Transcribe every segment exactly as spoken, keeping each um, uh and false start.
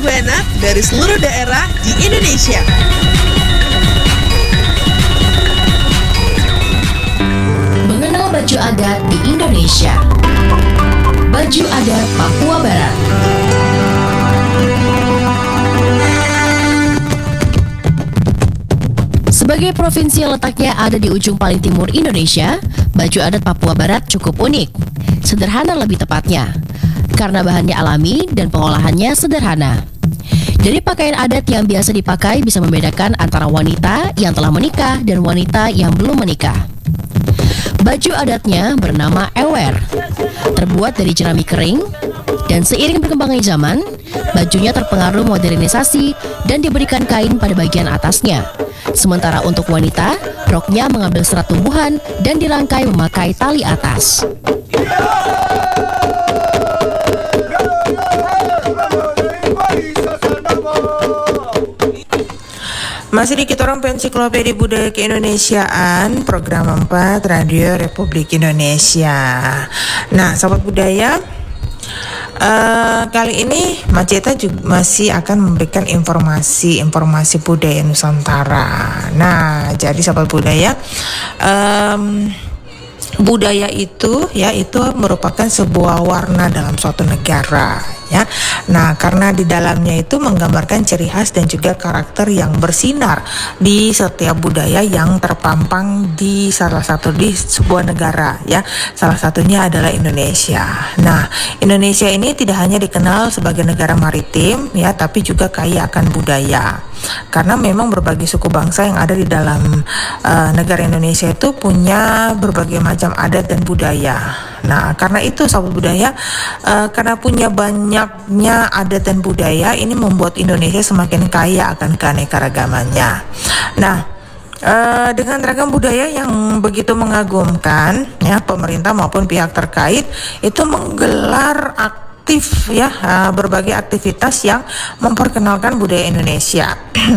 lagu enak dari seluruh daerah di Indonesia. Mengenal baju adat di Indonesia. Baju adat Papua Barat. Sebagai provinsi yang letaknya ada di ujung paling timur Indonesia, baju adat Papua Barat cukup unik. Sederhana lebih tepatnya, karena bahannya alami dan pengolahannya sederhana. Dari pakaian adat yang biasa dipakai bisa membedakan antara wanita yang telah menikah dan wanita yang belum menikah. Baju adatnya bernama ewer, terbuat dari jerami kering, dan seiring berkembangnya zaman, bajunya terpengaruh modernisasi dan diberikan kain pada bagian atasnya. Sementara untuk wanita, roknya mengambil serat tumbuhan dan dirangkai memakai tali atas. Masih dikit orang Ensiklopedia Budaya Keindonesiaan, program empat Radio Republik Indonesia. Nah, sahabat budaya, Uh, kali ini Maceta juga masih akan memberikan informasi-informasi budaya Nusantara. Nah, jadi sahabat budaya, um, budaya itu ya itu merupakan sebuah warna dalam suatu negara ya. Nah, karena di dalamnya itu menggambarkan ciri khas dan juga karakter yang bersinar di setiap budaya yang terpampang di salah satu di sebuah negara ya. Salah satunya adalah Indonesia. Nah, Indonesia ini tidak hanya dikenal sebagai negara maritim ya, tapi juga kaya akan budaya. Karena memang berbagai suku bangsa yang ada di dalam uh, negara Indonesia itu punya berbagai macam adat dan budaya. Nah, karena itu sahabat budaya, uh, karena punya banyaknya adat dan budaya, ini membuat Indonesia semakin kaya akan keanekaragamannya. Nah, Uh, dengan ragam budaya yang begitu mengagumkan, ya pemerintah maupun pihak terkait itu menggelar aktif ya uh, berbagai aktivitas yang memperkenalkan budaya Indonesia.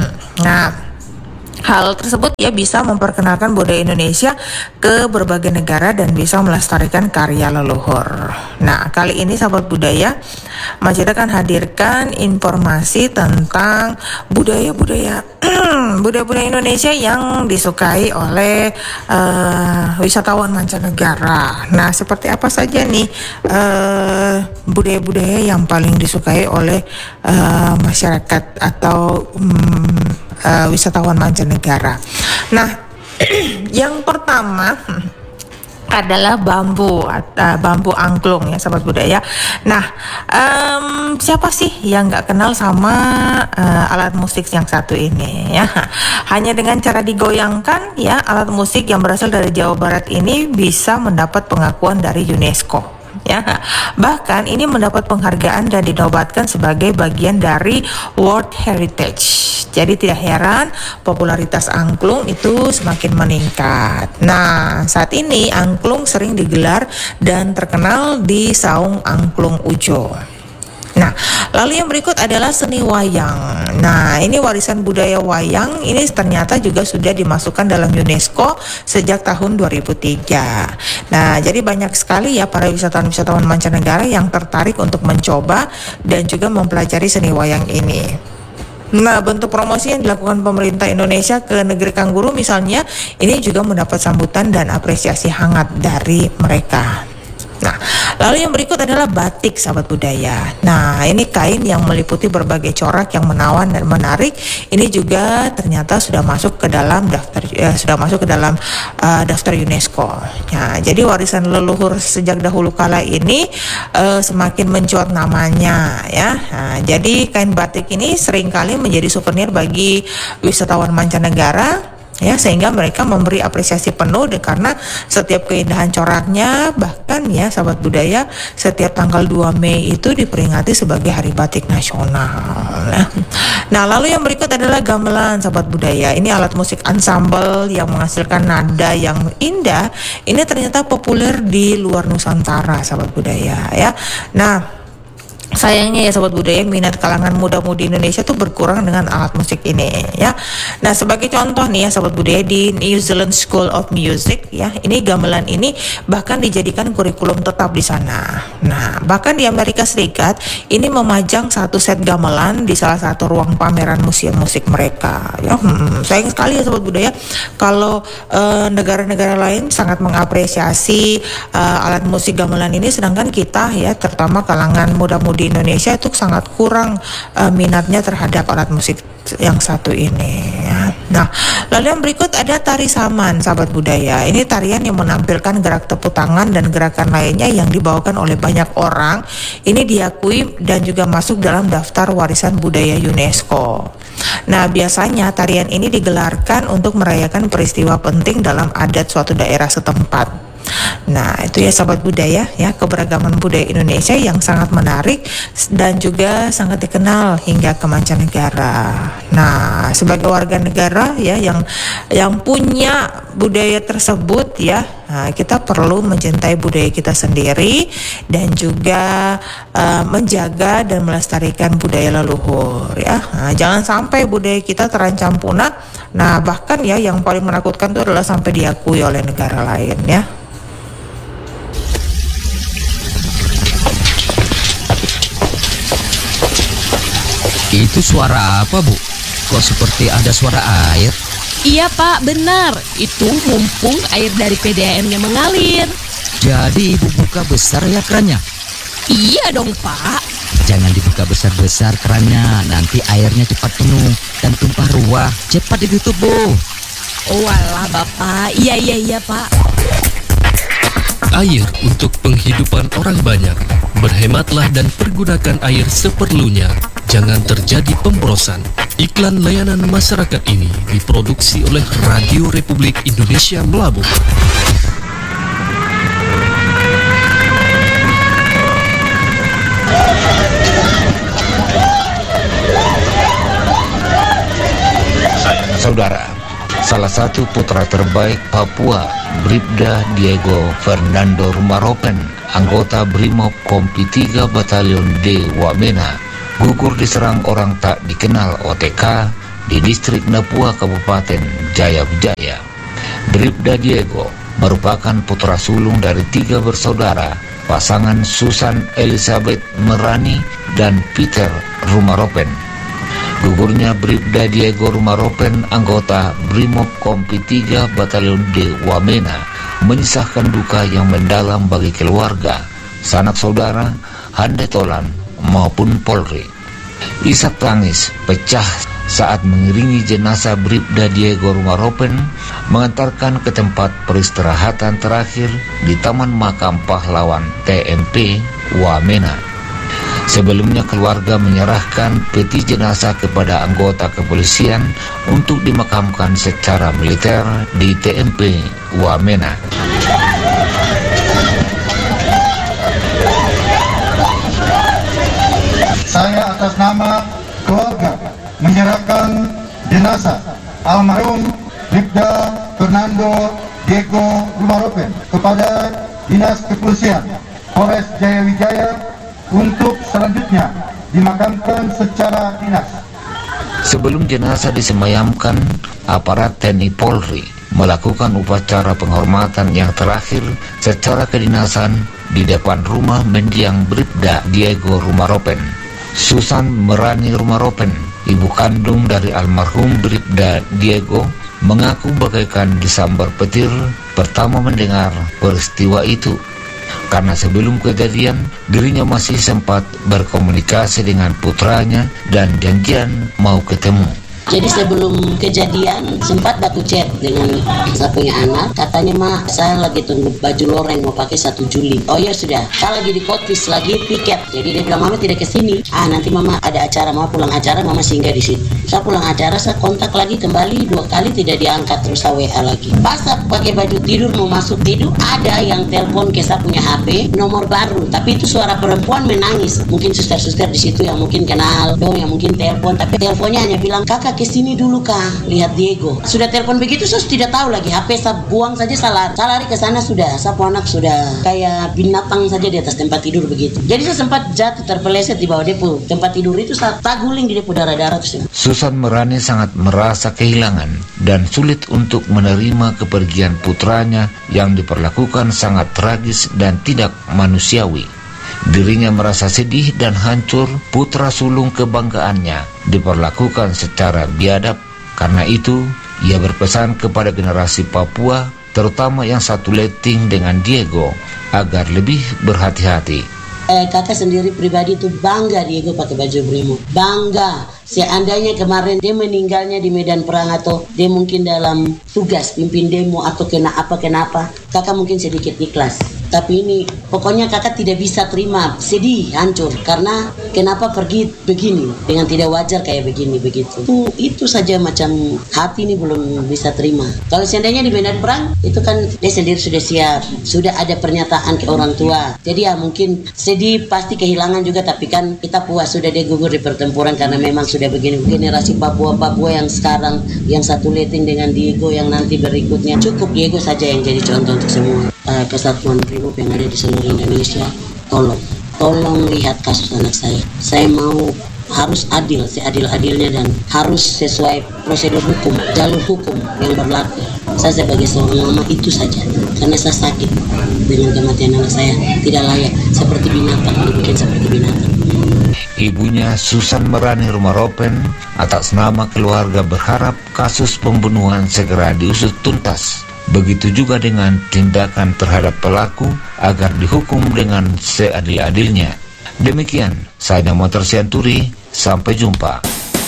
Nah, hal tersebut ya bisa memperkenalkan budaya Indonesia ke berbagai negara dan bisa melestarikan karya leluhur. Nah, kali ini sahabat budaya, Maceta akan hadirkan informasi tentang budaya-budaya budaya-budaya Indonesia yang disukai oleh uh, wisatawan mancanegara. Nah, seperti apa saja nih uh, budaya-budaya yang paling disukai oleh uh, masyarakat atau um, uh, wisatawan mancanegara. Nah, yang pertama adalah bambu atau bambu angklung ya sahabat budaya. Nah, um, siapa sih yang nggak kenal sama uh, alat musik yang satu ini ya? Hanya dengan cara digoyangkan ya, alat musik yang berasal dari Jawa Barat ini bisa mendapat pengakuan dari UNESCO. Ya, bahkan ini mendapat penghargaan dan dinobatkan sebagai bagian dari World Heritage. Jadi tidak heran popularitas angklung itu semakin meningkat. Nah, saat ini angklung sering digelar dan terkenal di Saung Angklung Ujo. Nah, lalu yang berikut adalah seni wayang. Nah, ini warisan budaya wayang ini ternyata juga sudah dimasukkan dalam UNESCO sejak tahun dua ribu tiga. Nah, jadi banyak sekali ya para wisatawan-wisatawan mancanegara yang tertarik untuk mencoba dan juga mempelajari seni wayang ini. Nah, bentuk promosi yang dilakukan pemerintah Indonesia ke negeri Kangguru misalnya, ini juga mendapat sambutan dan apresiasi hangat dari mereka. Nah, lalu yang berikut adalah batik sahabat budaya. Nah, ini kain yang meliputi berbagai corak yang menawan dan menarik. Ini juga ternyata sudah masuk ke dalam daftar eh, sudah masuk ke dalam uh, daftar UNESCO. Nah, jadi warisan leluhur sejak dahulu kala ini uh, semakin mencuat namanya ya. Nah, jadi kain batik ini seringkali menjadi souvenir bagi wisatawan mancanegara. Ya, sehingga mereka memberi apresiasi penuh deh, karena setiap keindahan coraknya, bahkan ya sahabat budaya, setiap tanggal dua Mei itu diperingati sebagai Hari Batik Nasional. Nah, nah lalu yang berikut adalah gamelan sahabat budaya. Ini alat musik ensemble yang menghasilkan nada yang indah. Ini ternyata populer di luar Nusantara sahabat budaya ya. Nah, sayangnya ya sobat budaya, minat kalangan muda-mudi Indonesia tuh berkurang dengan alat musik ini ya. Nah, sebagai contoh nih ya sobat budaya, di New Zealand School of Music ya, ini gamelan ini bahkan dijadikan kurikulum tetap di sana. Nah, bahkan di Amerika Serikat ini memajang satu set gamelan di salah satu ruang pameran museum musik mereka ya. Hmm, sayang sekali ya sobat budaya kalau uh, negara-negara lain sangat mengapresiasi uh, alat musik gamelan ini, sedangkan kita ya, terutama kalangan muda-mudi Indonesia itu sangat kurang uh, minatnya terhadap alat musik yang satu ini ya. Nah, lalu yang berikut ada tari saman sahabat budaya. Ini tarian yang menampilkan gerak tepuk tangan dan gerakan lainnya yang dibawakan oleh banyak orang. Ini diakui dan juga masuk dalam daftar warisan budaya UNESCO. Nah, biasanya tarian ini digelarkan untuk merayakan peristiwa penting dalam adat suatu daerah setempat. Nah, itu ya sahabat budaya ya, keberagaman budaya Indonesia yang sangat menarik dan juga sangat dikenal hingga ke mancanegara. Nah, sebagai warga negara ya yang yang punya budaya tersebut ya, nah, kita perlu mencintai budaya kita sendiri dan juga uh, menjaga dan melestarikan budaya leluhur ya. Nah, jangan sampai budaya kita terancam punah. Nah, bahkan ya yang paling menakutkan itu adalah sampai diakui oleh negara lain ya. Itu suara apa, Bu? Kok seperti ada suara air? Iya Pak, benar. Itu mumpung air dari P D A M-nya mengalir. Jadi Ibu buka besar ya kerannya? Iya dong Pak. Jangan dibuka besar-besar kerannya, nanti airnya cepat penuh dan tumpah ruah. Cepat ditutup, Bu. Oh walah Bapak, iya iya iya Pak. Air untuk penghidupan orang banyak. Berhematlah dan pergunakan air seperlunya. Jangan terjadi pemborosan. Iklan layanan masyarakat ini diproduksi oleh Radio Republik Indonesia Melabuh. Saudara, salah satu putra terbaik Papua, Bribda Diego Fernando Rumaropen, anggota Brimob Kompi tiga Batalion D Wamena, gugur diserang orang tak dikenal O T K di distrik Napua, Kabupaten Jayapujaya. Bribda Diego merupakan putra sulung dari tiga bersaudara, pasangan Susan Elizabeth Merani dan Peter Rumaropen. Gugurnya Bribda Diego Rumaropen, anggota Brimob Kompi tiga Batalion D Wamena, menyisakan duka yang mendalam bagi keluarga, sanak saudara, handai tolan, maupun Polri. Isak tangis pecah saat mengiringi jenazah Bribda Diego Rumaropen mengantarkan ke tempat peristirahatan terakhir di Taman Makam Pahlawan T M P Wamena. Sebelumnya keluarga menyerahkan peti jenazah kepada anggota kepolisian untuk dimakamkan secara militer di T M P Wamena. Saya atas nama keluarga menyerahkan jenazah almarhum Bribda Fernando Diego Rumaropen kepada Dinas Kepolisian Polres Jayawijaya untuk selanjutnya dimakamkan secara dinas. Sebelum jenazah disemayamkan, aparat T N I Polri melakukan upacara penghormatan yang terakhir secara kedinasan di depan rumah mendiang Bribda Diego Rumaropen. Susan Merani Rumaropen, ibu kandung dari almarhum Bribda Diego, mengaku bagaikan disambar petir pertama mendengar peristiwa itu. Karena sebelum kejadian, dirinya masih sempat berkomunikasi dengan putranya dan janjian mau ketemu. Jadi sebelum kejadian sempat baku chat dengan saya punya anak, katanya mak saya lagi tunggu baju loreng mau pakai satu Juli. Oh ya sudah, saya lagi di Kotis lagi piket. Jadi dia bilang mama tidak kesini. Ah nanti mama ada acara, mama pulang acara mama singgah di situ. Saya pulang acara saya kontak lagi kembali dua kali tidak diangkat, terus saya W A lagi. Pas saya pakai baju tidur mau masuk tidur ada yang telepon ke saya punya H P nomor baru, tapi itu suara perempuan menangis. Mungkin suster-suster di situ yang mungkin kenal dong, yang mungkin telepon, tapi teleponnya hanya bilang kakak kesini dulu kah, lihat Diego. Sudah telepon begitu, saya tidak tahu lagi. H P saya buang saja, saya lari. Saya lari ke sana sudah, saya anak sudah kayak binatang saja di atas tempat tidur begitu. Jadi saya sempat jatuh terpeleset di bawah depo tempat tidur itu, saya taguling di depo darah-darah terus. Susan Merane sangat merasa kehilangan dan sulit untuk menerima kepergian putranya yang diperlakukan sangat tragis dan tidak manusiawi. Dirinya merasa sedih dan hancur putra sulung kebanggaannya diperlakukan secara biadab. Karena itu, ia berpesan kepada generasi Papua, terutama yang satu letting dengan Diego, agar lebih berhati-hati. Eh, kakak sendiri pribadi itu bangga Diego pakai baju Brimob. Bangga. Seandainya kemarin dia meninggalnya di medan perang atau dia mungkin dalam tugas pimpin demo atau kena apa kenapa, kakak mungkin sedikit ikhlas. Tapi ini pokoknya kakak tidak bisa terima, sedih, hancur. Karena kenapa pergi begini dengan tidak wajar kayak begini begitu. Itu, itu saja macam hati ini belum bisa terima. Kalau seandainya di medan perang itu kan dia sendiri sudah siap, sudah ada pernyataan ke orang tua. Jadi ya mungkin sedih pasti kehilangan juga, tapi kan kita puas sudah dia gugur di pertempuran karena memang sudah begini. Generasi Papua-Papua yang sekarang yang satu letting dengan Diego yang nanti berikutnya, cukup Diego saja yang jadi contoh untuk semua uh, kesatuan Brimob yang ada di seluruh Indonesia. Tolong, tolong lihat kasus anak saya. Saya mau harus adil, seadil-adilnya dan harus sesuai prosedur hukum, jalur hukum yang berlaku. Saya sebagai seorang mama itu saja, karena saya sakit dengan kematian anak saya, tidak layak seperti binatang, dibikin seperti binatang. Ibunya Susan Merane Rumaropen atas nama keluarga berharap kasus pembunuhan segera diusut tuntas. Begitu juga dengan tindakan terhadap pelaku agar dihukum dengan seadil-adilnya. Demikian, saya Motor Sianturi, sampai jumpa.